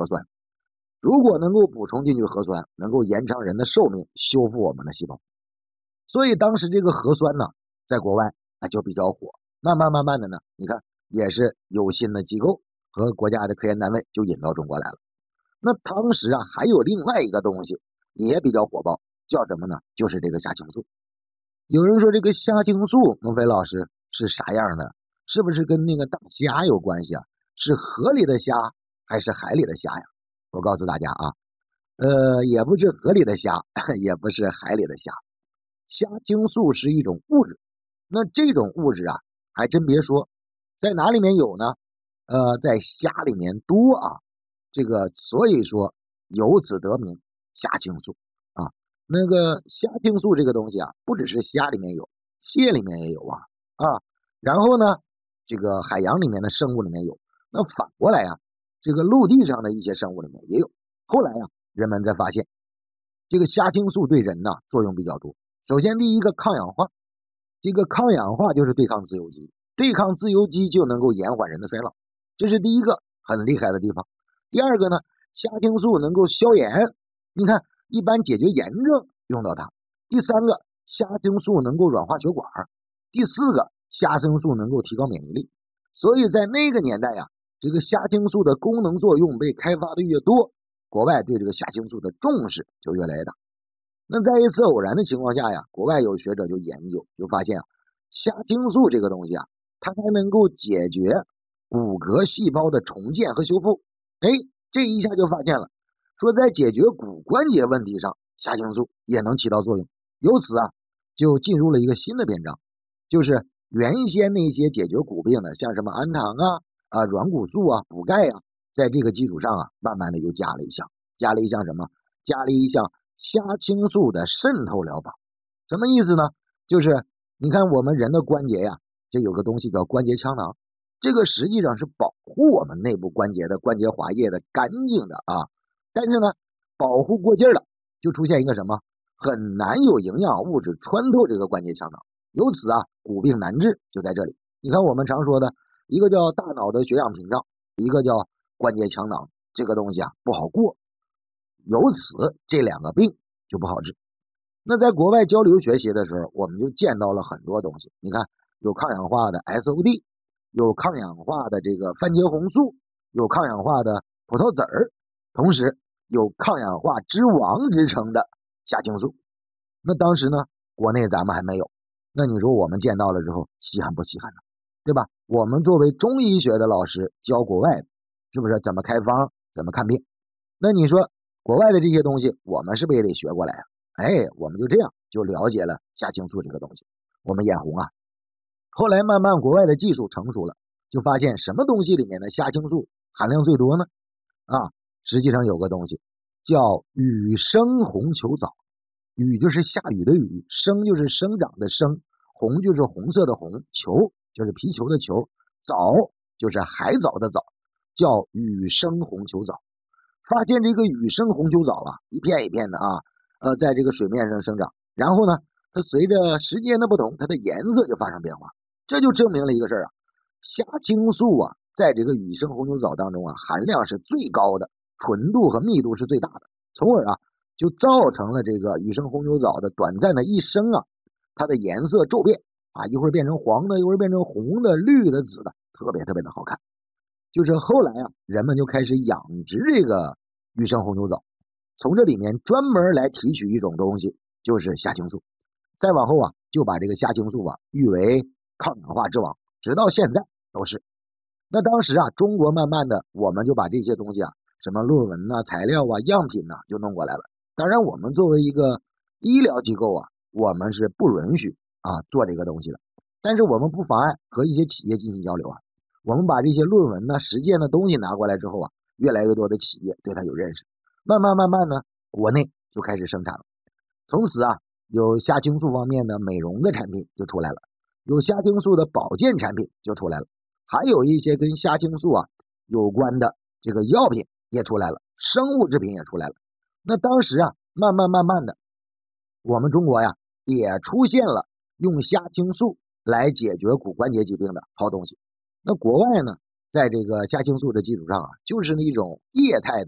核酸。如果能够补充进去核酸，能够延长人的寿命，修复我们的细胞。所以当时这个核酸呢，在国外就比较火。慢慢的呢，你看也是有新的机构和国家的科研单位就引到中国来了。那当时还有另外一个东西也比较火爆，叫什么呢？就是这个虾青素。有人说这个虾青素，孟非老师是啥样的？是不是跟那个大虾有关系啊？是河里的虾还是海里的虾呀？我告诉大家也不是河里的虾，也不是海里的虾。虾青素是一种物质，那这种物质还真别说，在哪里面有呢？在虾里面多这个所以说由此得名虾青素那个虾青素这个东西不只是虾里面有，蟹里面也有然后呢，这个海洋里面的生物里面有，那反过来这个陆地上的一些生物里面也有。后来人们才发现，这个虾青素对人作用比较多。首先第一个抗氧化，这个抗氧化就是对抗自由基，对抗自由基就能够延缓人的衰老，这是第一个很厉害的地方。第二个呢，虾青素能够消炎，你看一般解决炎症用到它。第三个，虾青素能够软化血管。第四个，虾青素能够提高免疫力。所以在那个年代这个虾青素的功能作用被开发的越多，国外对这个虾青素的重视就越来越大。那在一次偶然的情况下国外有学者就研究，就发现虾青素这个东西它还能够解决骨骼细胞的重建和修复。这一下就发现了，说在解决骨关节问题上，虾青素也能起到作用。由此就进入了一个新的篇章，就是原先那些解决骨病的，像什么氨糖软骨素补钙在这个基础上慢慢的又加了一项什么？加了一项虾青素的渗透疗法。什么意思呢？就是你看我们人的关节这有个东西叫关节腔囊，这个实际上是保护我们内部关节的关节滑液的干净的但是呢，保护过劲了，就出现一个什么？很难有营养物质穿透这个关节腔囊，由此骨病难治就在这里。你看我们常说的一个叫大脑的血氧屏障，一个叫关节腔囊，这个东西不好过，由此这两个病就不好治。那在国外交流学习的时候，我们就见到了很多东西。你看有抗氧化的 SOD， 有抗氧化的这个番茄红素，有抗氧化的葡萄籽儿，同时有抗氧化之王之称的虾青素。那当时呢，国内咱们还没有，那你说我们见到了之后稀罕不稀罕呢？对吧？我们作为中医学的老师教国外的，是不是怎么开方怎么看病？那你说国外的这些东西我们是不是也得学过来我们就这样就了解了虾青素这个东西，我们眼红后来慢慢国外的技术成熟了，就发现什么东西里面的虾青素含量最多呢？实际上有个东西叫羽生红球藻。羽就是下雨的雨，生就是生长的生，红就是红色的红，球就是皮球的球，藻就是海藻的藻，叫羽生红球藻。发现这个羽生红球藻一片一片的在这个水面上生长，然后呢，它随着时间的不同，它的颜色就发生变化。这就证明了一个事虾青素在这个羽生红球藻当中含量是最高的，纯度和密度是最大的，从而就造成了这个羽生红球藻的短暂的一生它的颜色骤变一会儿变成黄的，一会儿变成红的、绿的、紫的，特别特别的好看。就是后来人们就开始养殖这个羽生红球藻，从这里面专门来提取一种东西，就是虾青素。再往后就把这个虾青素誉为抗氧化之王，直到现在都是。那当时中国慢慢的我们就把这些东西什么论文材料样品就弄过来了。当然我们作为一个医疗机构我们是不允许做这个东西的，但是我们不妨碍和一些企业进行交流我们把这些论文实践的东西拿过来之后越来越多的企业对它有认识，慢慢呢，国内就开始生产了。从此有虾青素方面的美容的产品就出来了，有虾青素的保健产品就出来了，还有一些跟虾青素有关的这个药品也出来了，生物制品也出来了。那当时慢慢的，我们中国也出现了用虾青素来解决骨关节疾病的好东西。那国外呢，在这个虾青素的基础上就是一种液态的